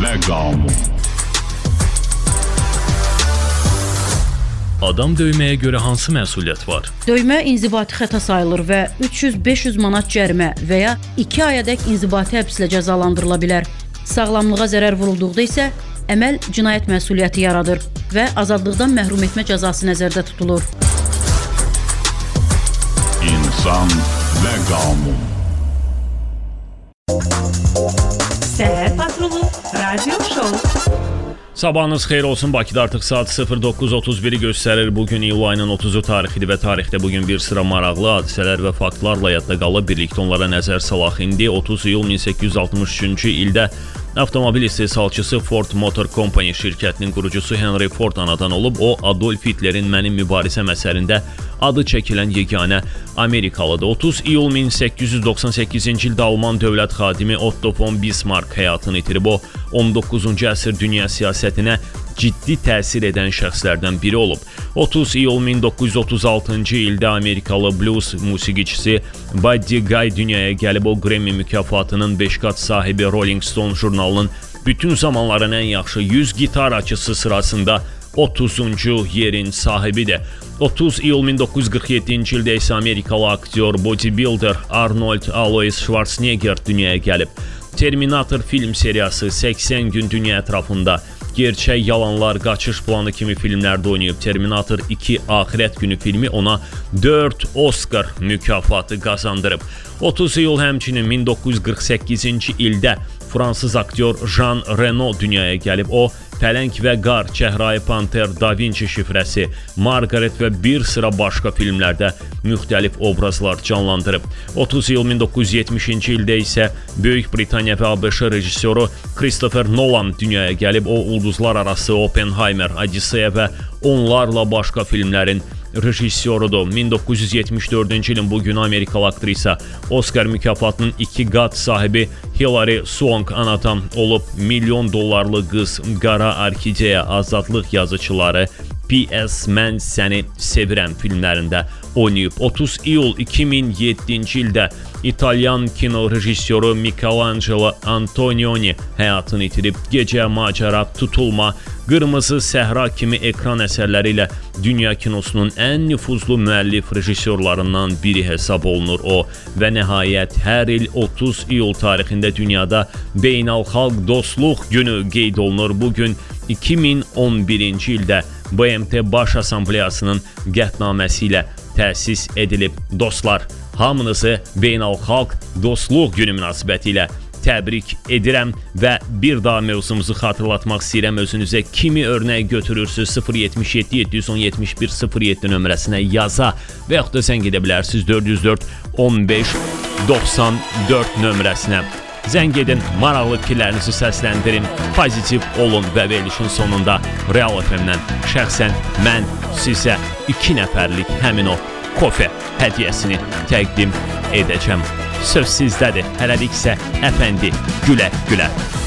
və qanun. Adam döyməyə görə hansı məsuliyyət var? Döymə inzibati xəta sayılır və 300-500 manat cərimə və ya 2 ayadək inzibati həbslə cəzalandırıla bilər. Sağlamlığa zərər vurulduqda isə əməl cinayət məsuliyyəti yaradır və azadlıqdan məhrum etmə cəzası nəzərdə tutulur. İnsan və qanun. Səhər patrulu radio show. Sabahınız xeyir olsun. Bakıda artıq saat 09:31-i göstərir. Bugün iyul ayının 30-u tarixidir və tarixdə bugün bir sıra maraqlı hadisələr və faktlarla yadda qalıb. Birlikdə onlara nəzər salaq. İndi 30 iyul 1863-cü ildə avtomobil istehsalçısı Ford Motor Company şirkətinin qurucusu Henry Ford anadan olub. O, Adolf Hitlerin Mənim mübarizəm əsərində adı çəkilən yeganə Amerikalıdır. 30 iyul 1898-ci ildə Alman dövlət xadimi Otto von Bismarck həyatını itirib. O, 19-cu əsr dünya siyasətinə ciddi təsir edən şəxslərdən biri olub. 30 iyul 1936-cı ildə Amerikalı blues musiqiçisi Buddy Guy dünyaya gəlib. O, Grammy mükafatının 5 qat sahibi, Rolling Stone jurnalının bütün zamanların ən yaxşı 100 gitaraçısı sırasında 30-cu yerin sahibidir. 30 iyul 1947-ci ildə isə Amerikalı aktyor, bodybuilder Arnold Alois Schwarzenegger dünyaya gəlib. Terminator film seriyası 80 gün dünya ətrafında gerçək yalanlar, qaçış planı kimi filmlərdə oynayıb. Terminator 2 Axirət günü filmi ona 4 Oscar mükafatı qazandırıb. 30 iyul həmçinin 1948-ci ildə Fransız aktyor Jean Reno dünyaya gəlib. O, Pələng və Qar, Çəhrayı Panter, Da Vinci şifrəsi, Margaret və bir sıra başqa filmlərdə müxtəlif obrazlar canlandırıb. 30 iyul 1970-ci ildə isə Böyük Britaniya və ABŞ rejissoru Christopher Nolan dünyaya gəlib. O, ulduzlar arası Oppenheimer, Odisseya və onlarla başqa filmlərin rejissorudur. 1974-cü ilin bu günü Amerikalı aktrisa, Oscar mükafatının 2 qat sahibi Hilary Swank anadan olub. $1 milyon qız, Qara Orkideya, Azadlıq yazıçıları, P.S. Mən səni sevirəm filmlərində oynayıb. 30 iyul 2007-ci ildə İtalyan kino rejissoru Michelangelo Antonioni həyatını itirib. Gecə, macəra, tutulma, Qırmızı Səhra kimi ekran əsərləri ilə dünya kinosunun ən nüfuzlu müəllif rejissorlarından biri hesab olunur o və nəhayət hər il 30 iyul tarixində dünyada Beynəlxalq Dostluq Günü qeyd olunur. Bugün 2011-ci ildə BMT Baş Assambleyasının qətnaməsi ilə təsis edilib. Dostlar, hamınızı Beynəlxalq Dostluq Günü münasibətilə təbrik edirəm və bir daha mövzumuzu xatırlatmaq istəyirəm. Özünüzə kimi örnək götürürsünüz 077 710 71 07 nömrəsinə yaza və yaxud da zəng edə bilərsiniz 404 15 94 nömrəsinə. Zəng edin, maraqlı fikirlərinizi səsləndirin, pozitiv olun və verilişin sonunda Real FM-dən şəxsən mən sizə 2 nəfərlik həmin o kofe hədiyyəsini təqdim edəcəm. Söz sizdədir. Hələlik isə əfəndi gülə-gülə.